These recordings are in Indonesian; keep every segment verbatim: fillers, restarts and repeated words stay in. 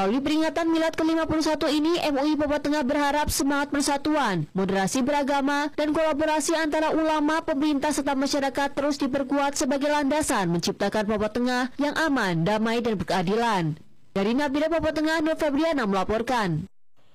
Melalui peringatan Milad ke lima puluh satu ini, M U I Papua Tengah berharap semangat persatuan, moderasi beragama, dan kolaborasi antara ulama, pemerintah, serta masyarakat terus diperkuat sebagai landasan menciptakan Papua Tengah yang aman, damai, dan berkeadilan. Dari Nabire Papua Tengah, Nur Febriana melaporkan.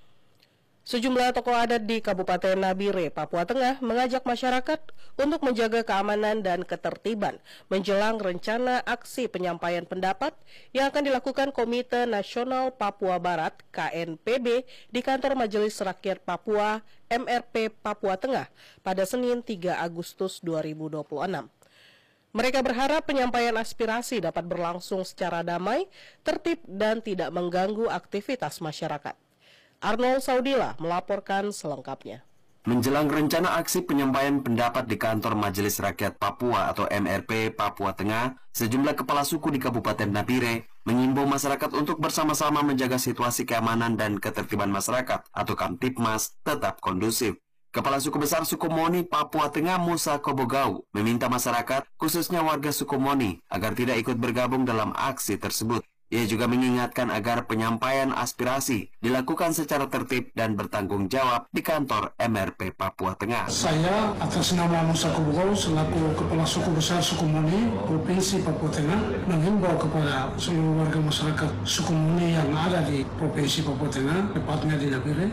Sejumlah tokoh adat di Kabupaten Nabire, Papua Tengah mengajak masyarakat untuk menjaga keamanan dan ketertiban menjelang rencana aksi penyampaian pendapat yang akan dilakukan Komite Nasional Papua Barat K N P B di kantor Majelis Rakyat Papua M R P Papua Tengah pada Senin tiga Agustus dua ribu dua puluh enam. Mereka berharap penyampaian aspirasi dapat berlangsung secara damai, tertib, dan tidak mengganggu aktivitas masyarakat. Arnold Saudila melaporkan selengkapnya. Menjelang rencana aksi penyampaian pendapat di kantor Majelis Rakyat Papua atau M R P Papua Tengah, sejumlah kepala suku di Kabupaten Nabire mengimbau masyarakat untuk bersama-sama menjaga situasi keamanan dan ketertiban masyarakat atau Kamtipmas tetap kondusif. Kepala Suku Besar Sukumoni Papua Tengah Musa Kobogau meminta masyarakat, khususnya warga Sukumoni, agar tidak ikut bergabung dalam aksi tersebut. Ia juga mengingatkan agar penyampaian aspirasi dilakukan secara tertib dan bertanggung jawab di kantor M R P Papua Tengah. Saya atas nama Musa Kobogau selaku Kepala Suku Besar Sukumoni Provinsi Papua Tengah menghimbau kepada seluruh warga masyarakat Sukumoni yang ada di Provinsi Papua Tengah, tepatnya di Nabire,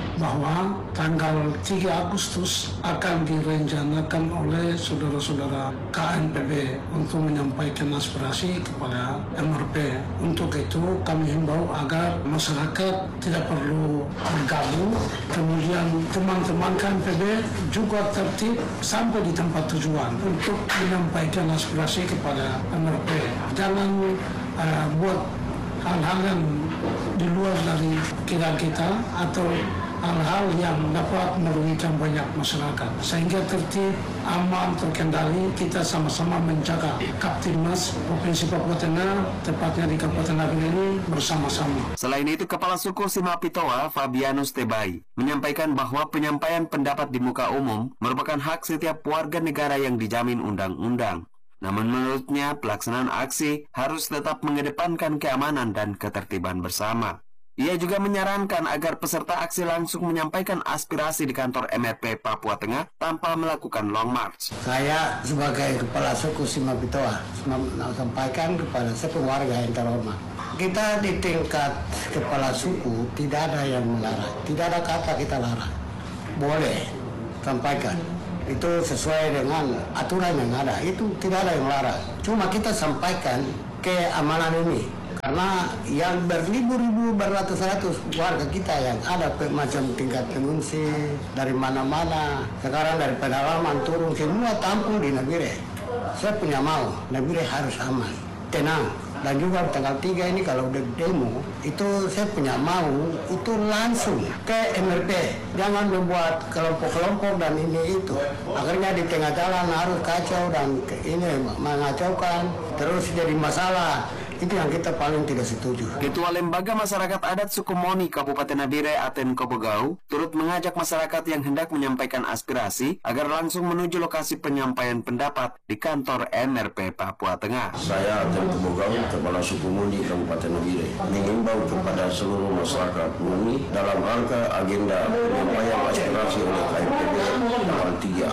bahwa tanggal tiga Agustus akan direncanakan oleh saudara-saudara K N P B untuk menyampaikan aspirasi kepada M R P. Untuk itu kami himbau agar masyarakat tidak perlu bergabung, kemudian teman-teman K N P B juga tertib sampai di tempat tujuan untuk menyampaikan aspirasi kepada M R P. Jangan uh, buat hal-hal yang di luar dari kira kita atau hal-hal yang dapat merugikan banyak masyarakat. Sehingga tertib, aman, terkendali, kita sama-sama menjaga Kamtipmas Provinsi Papua Tengah, tepatnya di Kabupaten Nabire ini bersama-sama. Selain itu, Kepala Suku Simapitoa Fabianus Tebai menyampaikan bahwa penyampaian pendapat di muka umum merupakan hak setiap warga negara yang dijamin undang-undang. Namun menurutnya, pelaksanaan aksi harus tetap mengedepankan keamanan dan ketertiban bersama. Ia juga menyarankan agar peserta aksi langsung menyampaikan aspirasi di kantor M R P Papua Tengah tanpa melakukan long march. Saya sebagai Kepala Suku Simapitoa sampaikan kepada semua warga yang terhormat. Kita di tingkat Kepala Suku tidak ada yang melarang, tidak ada kata kita larang. Boleh sampaikan. Itu sesuai dengan aturan yang ada, itu tidak ada yang larang. Cuma kita sampaikan keamanan ini. Karena yang beribu-ribu, beratus-ratus warga kita yang ada macam tingkat pengungsi dari mana-mana, sekarang dari pedalaman turun semua tampung di Nabire. Saya punya mau, Nabire harus aman, tenang. Dan juga tanggal tiga ini kalau udah demo, itu saya punya mau, itu langsung ke M R P. Jangan membuat kelompok-kelompok dan ini itu. Akhirnya di tengah jalan harus kacau dan ini mengacaukan, terus jadi masalah. Itu yang kita paling tidak setuju. Ketua Lembaga Masyarakat Adat Sukumoni Kabupaten Nabire Aten Kobogau turut mengajak masyarakat yang hendak menyampaikan aspirasi agar langsung menuju lokasi penyampaian pendapat di kantor M R P Papua Tengah. Saya Aten Kobogau, Kepala Sukumoni Kabupaten Nabire, mengimbau kepada seluruh masyarakat Muni dalam rangka agenda penyampaian aspirasi oleh K N P B tanggal tiga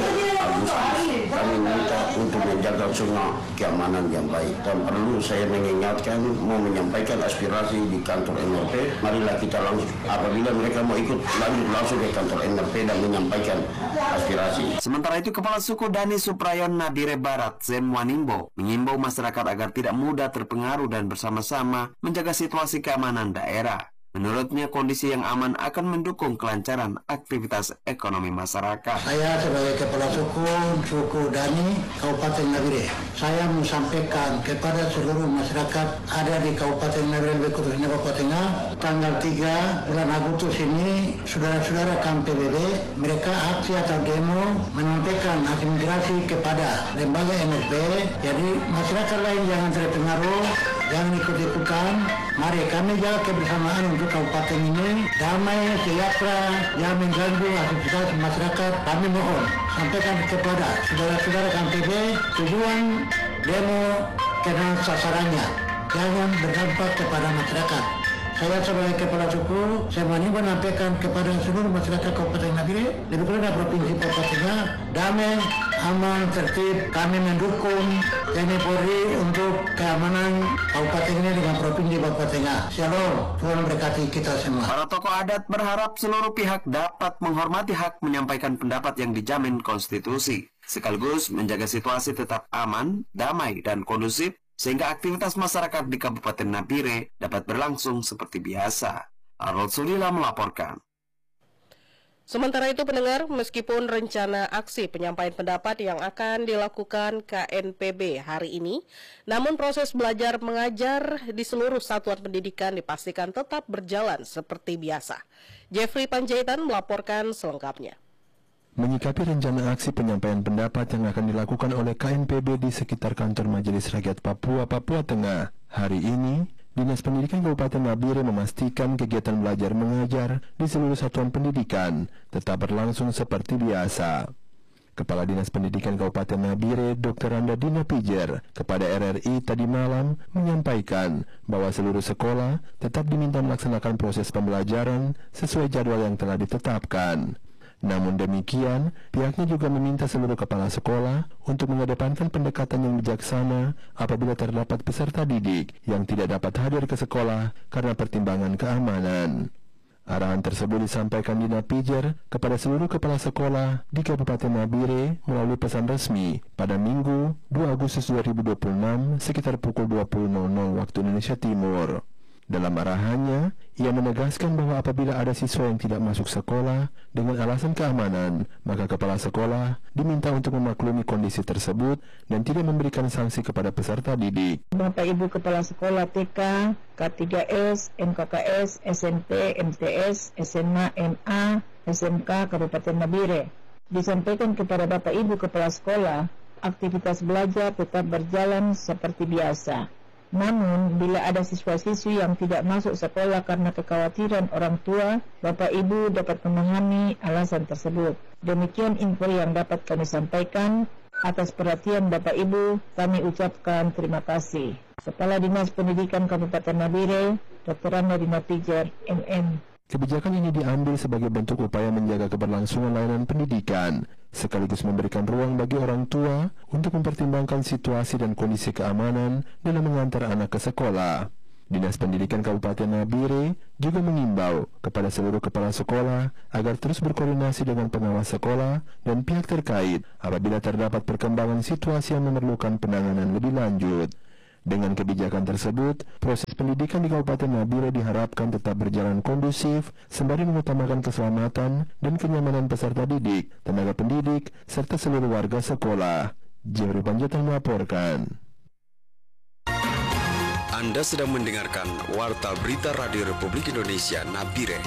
Agustus. Kami minta untuk menjaga semua keamanan yang baik. Dan perlu saya mengingatkan, mau menyampaikan aspirasi di kantor M R P, marilah kita langsung. Apabila mereka mau ikut, lanjut langsung ke kantor M R P dan menyampaikan aspirasi. Sementara itu, Kepala Suku Dani Suprayon Nabire Barat, Zem Wanimbo, mengimbau masyarakat agar tidak mudah terpengaruh dan bersama-sama menjaga situasi keamanan daerah. Menurutnya, kondisi yang aman akan mendukung kelancaran aktivitas ekonomi masyarakat. Saya sebagai Kepala Suku, Suku Dani, Kabupaten Nabire, saya menyampaikan kepada seluruh masyarakat ada di Kabupaten Nabire, khususnya Papua Tengah, tanggal tiga bulan Agustus ini, saudara-saudara K N P B B, mereka aksi atau demo menyampaikan aspirasi kepada lembaga M R P. Jadi masyarakat lain jangan terpengaruh, jangan ikut-ikutan. Mari kami jaga kebersamaan untuk kabupaten ini damai, sejahtera, jangan mengganggu aktivitas masyarakat. Kami mohon sampaikan kepada saudara-saudara K N P B tujuan demo karena sasarannya jangan berdampak kepada masyarakat. Saya sebagai Kepala Suku, saya menyampaikan kepada seluruh masyarakat Kabupaten Nabire, lebih kurang Provinsi Papua Tengah, damai, aman, tertib. Kami mendukung T N I Polri untuk keamanan Kabupaten ini dengan Provinsi Papua Tengah. Shalom, Tuhan berkati kita semua. Para tokoh adat berharap seluruh pihak dapat menghormati hak menyampaikan pendapat yang dijamin konstitusi, sekaligus menjaga situasi tetap aman, damai, dan kondusif, sehingga aktivitas masyarakat di Kabupaten Nabire dapat berlangsung seperti biasa. Arnold Sulila melaporkan. Sementara itu pendengar, meskipun rencana aksi penyampaian pendapat yang akan dilakukan K N P B hari ini, namun proses belajar mengajar di seluruh satuan pendidikan dipastikan tetap berjalan seperti biasa. Jeffrey Panjaitan melaporkan selengkapnya. Menyikapi rencana aksi penyampaian pendapat yang akan dilakukan oleh K N P B di sekitar kantor Majelis Rakyat Papua, Papua Tengah, hari ini, Dinas Pendidikan Kabupaten Nabire memastikan kegiatan belajar mengajar di seluruh satuan pendidikan tetap berlangsung seperti biasa. Kepala Dinas Pendidikan Kabupaten Nabire, Doktor Randa Dina Pijer, kepada R R I tadi malam menyampaikan bahwa seluruh sekolah tetap diminta melaksanakan proses pembelajaran sesuai jadwal yang telah ditetapkan. Namun demikian, pihaknya juga meminta seluruh kepala sekolah untuk mengedepankan pendekatan yang bijaksana apabila terdapat peserta didik yang tidak dapat hadir ke sekolah karena pertimbangan keamanan. Arahan tersebut disampaikan Dina Pijer kepada seluruh kepala sekolah di Kabupaten Nabire melalui pesan resmi pada Minggu dua Agustus dua ribu dua puluh enam sekitar pukul dua puluh waktu Indonesia Timur. Dalam arahannya, ia menegaskan bahwa apabila ada siswa yang tidak masuk sekolah dengan alasan keamanan, maka kepala sekolah diminta untuk memaklumi kondisi tersebut dan tidak memberikan sanksi kepada peserta didik. Bapak Ibu Kepala Sekolah T K, K tiga S, M K K S, S M P, M T S, S M A, M A, S M K Kabupaten Nabire, disampaikan kepada Bapak Ibu Kepala Sekolah, aktivitas belajar tetap berjalan seperti biasa. Namun, bila ada siswa-siswi yang tidak masuk sekolah karena kekhawatiran orang tua, Bapak Ibu dapat memahami alasan tersebut. Demikian info yang dapat kami sampaikan. Atas perhatian Bapak Ibu, kami ucapkan terima kasih. Kepala Dinas Pendidikan Kabupaten Nabire, Doktor Randa Dina Pijer, M M. Kebijakan ini diambil sebagai bentuk upaya menjaga keberlangsungan layanan pendidikan, sekaligus memberikan ruang bagi orang tua untuk mempertimbangkan situasi dan kondisi keamanan dalam mengantar anak ke sekolah. Dinas Pendidikan Kabupaten Nabire juga mengimbau kepada seluruh kepala sekolah agar terus berkoordinasi dengan pengawas sekolah dan pihak terkait apabila terdapat perkembangan situasi yang memerlukan penanganan lebih lanjut. Dengan kebijakan tersebut, proses pendidikan di Kabupaten Nabire diharapkan tetap berjalan kondusif, sembari mengutamakan keselamatan dan kenyamanan peserta didik, tenaga pendidik, serta seluruh warga sekolah. Jeffrey Panjaitan melaporkan. Anda sedang mendengarkan Warta Berita Radio Republik Indonesia Nabire.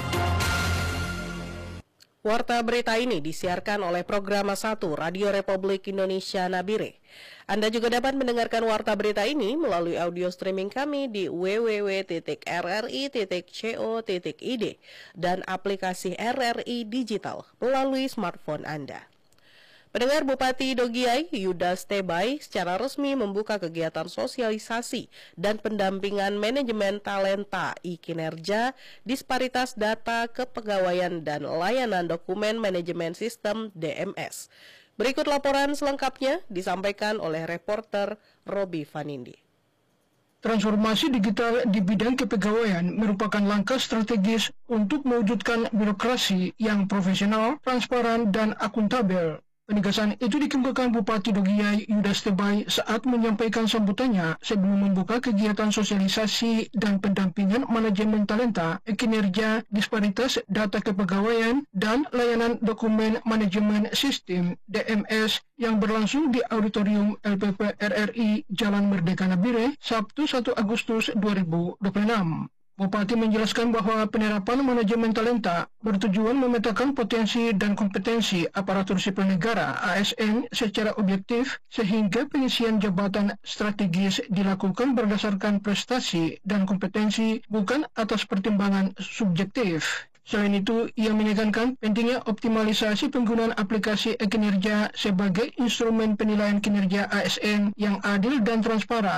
Warta berita ini disiarkan oleh Program satu Radio Republik Indonesia Nabire. Anda juga dapat mendengarkan warta berita ini melalui audio streaming kami di w w w titik r r i titik co titik i d dan aplikasi R R I Digital melalui smartphone Anda. Pendengar, Bupati Dogiai Yudas Tebay secara resmi membuka kegiatan sosialisasi dan pendampingan manajemen talenta I-Kinerja, disparitas data kepegawaian dan layanan dokumen manajemen sistem D M S. Berikut laporan selengkapnya disampaikan oleh reporter Robi Fanindi. Transformasi digital di bidang kepegawaian merupakan langkah strategis untuk mewujudkan birokrasi yang profesional, transparan, dan akuntabel. Penegasan itu dikemukakan Bupati Dogiai Yudas Tebay saat menyampaikan sambutannya sebelum membuka kegiatan sosialisasi dan pendampingan manajemen talenta, kinerja, disparitas data kepegawaian, dan layanan dokumen manajemen sistem D M S yang berlangsung di Auditorium L P P R R I Jalan Merdeka Nabire, Sabtu satu Agustus dua ribu dua puluh enam. Bupati menjelaskan bahwa penerapan manajemen talenta bertujuan memetakan potensi dan kompetensi aparatur sipil negara A S N secara objektif sehingga pengisian jabatan strategis dilakukan berdasarkan prestasi dan kompetensi bukan atas pertimbangan subjektif. Selain itu, ia menekankan pentingnya optimalisasi penggunaan aplikasi e-kinerja sebagai instrumen penilaian kinerja A S N yang adil dan transparan,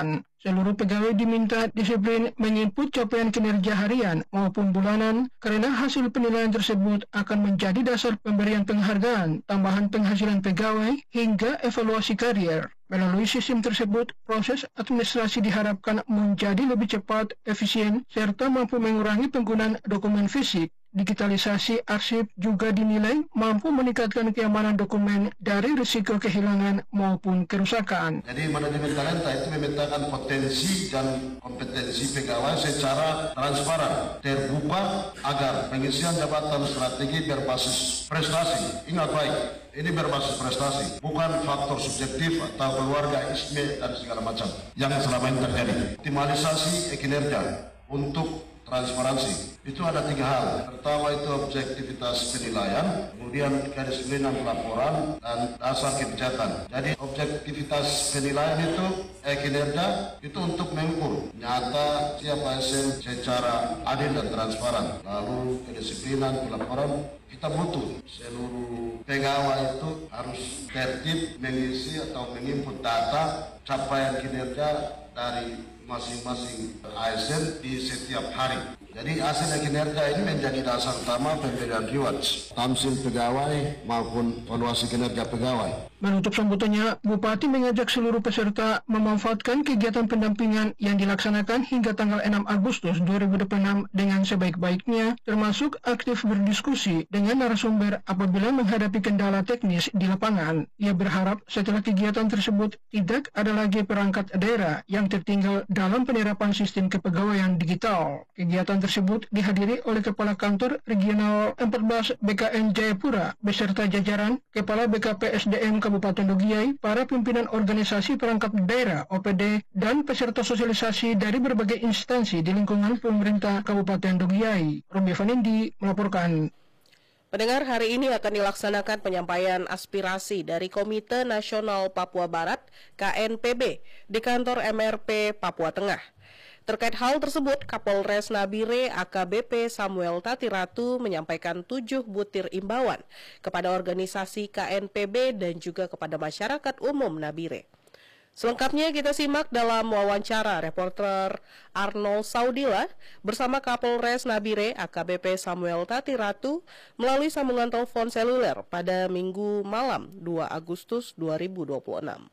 Seluruh pegawai diminta disiplin menginput capaian kinerja harian maupun bulanan karena hasil penilaian tersebut akan menjadi dasar pemberian penghargaan, tambahan penghasilan pegawai, hingga evaluasi karier. Melalui sistem tersebut, proses administrasi diharapkan menjadi lebih cepat, efisien, serta mampu mengurangi penggunaan dokumen fisik. Digitalisasi arsip juga dinilai mampu meningkatkan keamanan dokumen dari risiko kehilangan maupun kerusakan. Jadi manajemen talenta itu memetakan potensi dan kompetensi pegawai secara transparan, terbuka agar pengisian jabatan strategi berbasis prestasi. Ingat baik, ini berbasis prestasi, bukan faktor subjektif atau keluarga, isme, dan segala macam yang selama ini terjadi. Optimalisasi kinerja untuk transparansi. Itu ada tiga hal. Pertama itu objektivitas penilaian, kemudian kedisiplinan pelaporan, dan dasar kebijakan. Jadi objektivitas penilaian itu, eh, kinerja, itu untuk mengukur nyata siapa S M secara adil dan transparan. Lalu kedisiplinan pelaporan, kita butuh seluruh pegawai itu harus tertib mengisi atau menginput data capaian kinerja dari masing-masing A S N di setiap hari. Jadi hasil kinerja ini menjadi dasar utama pemberian rewards, tamsil pegawai maupun evaluasi kinerja pegawai. Menutup sambutannya, Bupati mengajak seluruh peserta memanfaatkan kegiatan pendampingan yang dilaksanakan hingga tanggal enam Agustus dua ribu dua puluh enam dengan sebaik-baiknya, termasuk aktif berdiskusi dengan narasumber apabila menghadapi kendala teknis di lapangan. Ia berharap setelah kegiatan tersebut tidak ada lagi perangkat daerah yang tertinggal dalam penerapan sistem kepegawaian digital. Kegiatan tersebut dihadiri oleh Kepala Kantor Regional empat belas B K N Jayapura beserta jajaran Kepala B K P S D M Kabupaten Dogiay, para pimpinan organisasi perangkat daerah O P D, dan peserta sosialisasi dari berbagai instansi di lingkungan pemerintah Kabupaten Dogiay. Robi Vanindi melaporkan. Pendengar, hari ini akan dilaksanakan penyampaian aspirasi dari Komite Nasional Papua Barat K N P B di kantor M R P Papua Tengah. Terkait hal tersebut, Kapolres Nabire A K B P Samuel Tatiratu menyampaikan tujuh butir imbauan kepada organisasi K N P B dan juga kepada masyarakat umum Nabire. Selengkapnya kita simak dalam wawancara reporter Arnold Saudila bersama Kapolres Nabire A K B P Samuel Tatiratu melalui sambungan telepon seluler pada Minggu malam dua Agustus dua ribu dua puluh enam.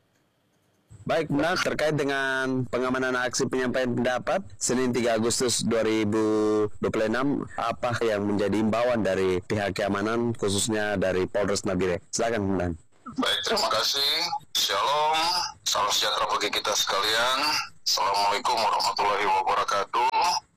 Baik, benar, terkait dengan pengamanan aksi penyampaian pendapat Senin tiga Agustus dua ribu dua puluh enam, apa yang menjadi imbauan dari pihak keamanan khususnya dari Polres Nabire? Silakan, Bang. Baik, terima kasih. Shalom, salam sejahtera bagi kita sekalian. Assalamualaikum warahmatullahi wabarakatuh.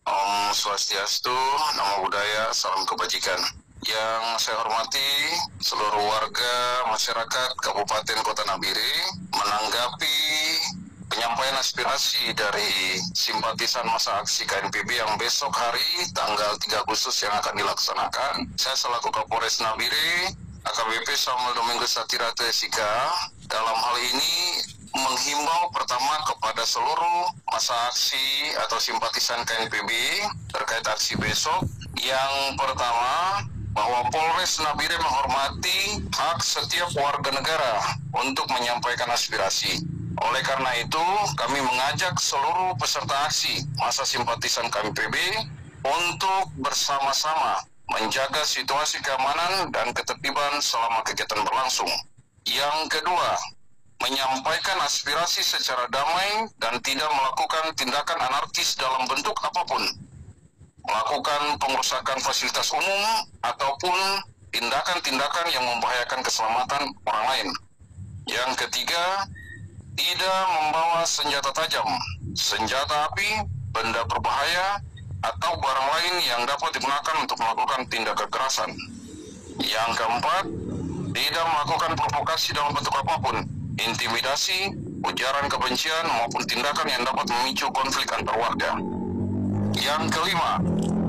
Om Swastiastu, Namo Buddhaya, salam kebajikan. Yang saya hormati seluruh warga masyarakat Kabupaten Kota Nabire menanggapi penyampaian aspirasi dari simpatisan masa aksi K N P B yang besok hari tanggal tiga Agustus yang akan dilaksanakan. Saya selaku Kapolres Nabire A K B P Samuel Dominguez Tatiratu S I K dalam hal ini menghimbau pertama kepada seluruh masa aksi atau simpatisan K N P B terkait aksi besok. Yang pertama, bahwa Polres Nabire menghormati hak setiap warga negara untuk menyampaikan aspirasi. Oleh karena itu, kami mengajak seluruh peserta aksi masa simpatisan K N P B untuk bersama-sama menjaga situasi keamanan dan ketertiban selama kegiatan berlangsung. Yang kedua, menyampaikan aspirasi secara damai dan tidak melakukan tindakan anarkis dalam bentuk apapun, melakukan pengrusakan fasilitas umum ataupun tindakan-tindakan yang membahayakan keselamatan orang lain. Yang ketiga, tidak membawa senjata tajam, senjata api, benda berbahaya, atau barang lain yang dapat digunakan untuk melakukan tindak kekerasan. Yang keempat, tidak melakukan provokasi dalam bentuk apapun, intimidasi, ujaran kebencian, maupun tindakan yang dapat memicu konflik antar warga. Yang kelima,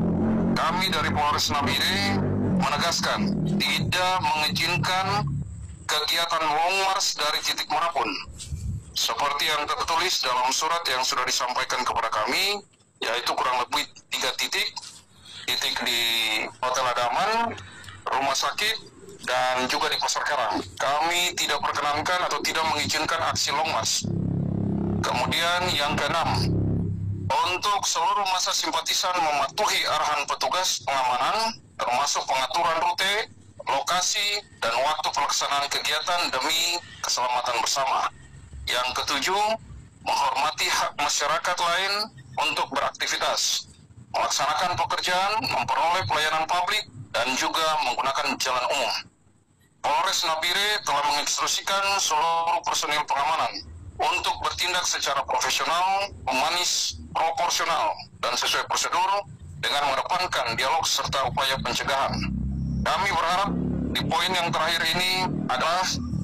kami dari Polres Nabire menegaskan tidak mengizinkan kegiatan long march dari titik manapun. Seperti yang tertulis dalam surat yang sudah disampaikan kepada kami, yaitu kurang lebih tiga titik, titik di Hotel Adaman, rumah sakit, dan juga di Pasar Karang. Kami tidak perkenankan atau tidak mengizinkan aksi long march. Kemudian yang keenam, untuk seluruh massa simpatisan mematuhi arahan petugas pengamanan, termasuk pengaturan rute, lokasi, dan waktu pelaksanaan kegiatan demi keselamatan bersama. Yang ketujuh, menghormati hak masyarakat lain untuk beraktivitas, melaksanakan pekerjaan, memperoleh pelayanan publik, dan juga menggunakan jalan umum. Polres Nabire telah menginstruksikan seluruh personil pengamanan untuk bertindak secara profesional, humanis, proporsional, dan sesuai prosedur dengan mengedepankan dialog serta upaya pencegahan. Kami berharap di poin yang terakhir ini adalah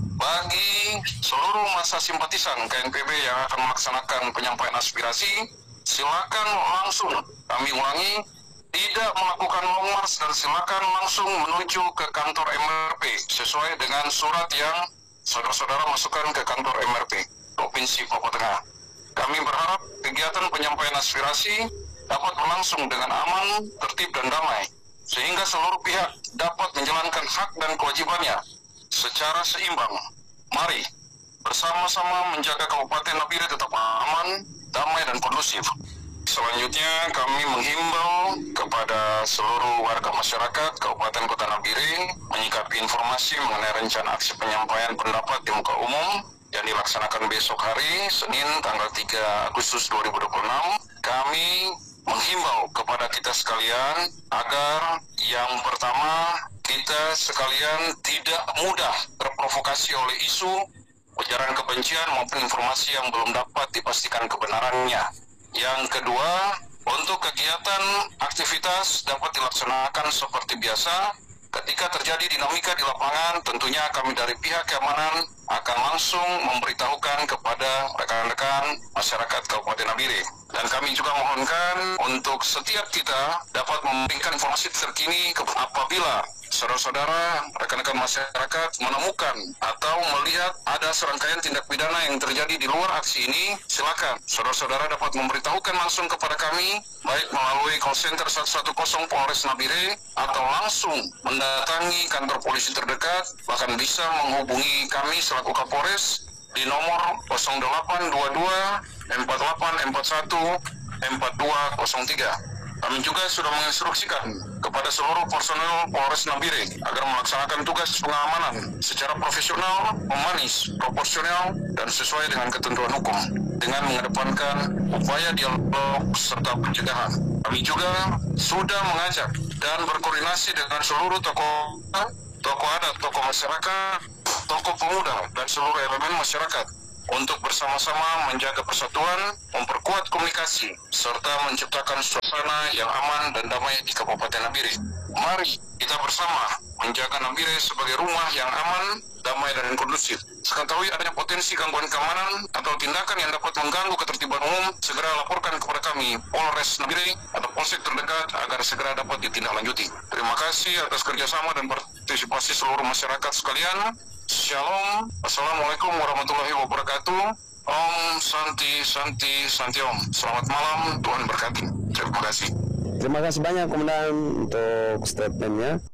bagi seluruh massa simpatisan K N P B yang akan melaksanakan penyampaian aspirasi, silakan langsung, kami ulangi, tidak melakukan long march dan silakan langsung menuju ke kantor M R P sesuai dengan surat yang saudara-saudara masukkan ke kantor M R P Provinsi Papua Tengah. Kami berharap kegiatan penyampaian aspirasi dapat berlangsung dengan aman, tertib, dan damai, sehingga seluruh pihak dapat menjalankan hak dan kewajibannya secara seimbang. Mari bersama-sama menjaga Kabupaten Nabire tetap aman, damai, dan kondusif. Selanjutnya kami menghimbau kepada seluruh warga masyarakat Kabupaten Kota Nabire menyikapi informasi mengenai rencana aksi penyampaian pendapat di muka umum yang dilaksanakan besok hari, Senin tanggal tiga Agustus dua ribu dua puluh enam. Kami menghimbau kepada kita sekalian agar yang pertama, kita sekalian tidak mudah terprovokasi oleh isu, ujaran kebencian maupun informasi yang belum dapat dipastikan kebenarannya. Yang kedua, untuk kegiatan aktivitas dapat dilaksanakan seperti biasa. Ketika terjadi dinamika di lapangan, tentunya kami dari pihak keamanan akan langsung memberitahukan kepada rekan-rekan masyarakat Kabupaten Nabire. Dan kami juga mohonkan untuk setiap kita dapat memberikan informasi terkini apabila saudara-saudara, rekan-rekan masyarakat menemukan atau melihat ada serangkaian tindak pidana yang terjadi di luar aksi ini, silakan saudara-saudara dapat memberitahukan langsung kepada kami, baik melalui call center satu satu nol Polres Nabire atau langsung mendatangi kantor polisi terdekat, bahkan bisa menghubungi kami selaku Kapolres di nomor nol delapan dua dua empat delapan empat satu empat dua nol tiga. Kami juga sudah menginstruksikan kepada seluruh personel Polres Nabire agar melaksanakan tugas pengamanan secara profesional, humanis, proporsional, dan sesuai dengan ketentuan hukum dengan mengedepankan upaya dialog serta pencegahan. Kami juga sudah mengajak dan berkoordinasi dengan seluruh tokoh, tokoh adat, tokoh masyarakat, tokoh pemuda, dan seluruh elemen masyarakat untuk bersama-sama menjaga persatuan, memperkuat komunikasi, serta menciptakan suasana yang aman dan damai di Kabupaten Nabire. Mari kita bersama menjaga Nabire sebagai rumah yang aman, damai, dan kondusif. Seketahui adanya potensi gangguan keamanan atau tindakan yang dapat mengganggu ketertiban umum, segera laporkan kepada kami, Polres Nabire atau Polsek terdekat agar segera dapat ditindaklanjuti. Terima kasih atas kerjasama dan partisipasi seluruh masyarakat sekalian. Shalom, Assalamualaikum warahmatullahi wabarakatuh. Om Santi Santi Santi Om. Selamat malam, Tuhan berkati. Terima kasih. Terima kasih banyak Komandan untuk statementnya.